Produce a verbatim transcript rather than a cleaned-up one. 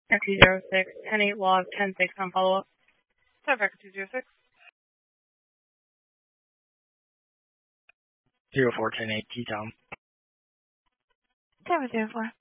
two zero six, ten eight log, ten six on follow-up. South Africa two zero six. zero four ten eight, T-Town. Seven zero four.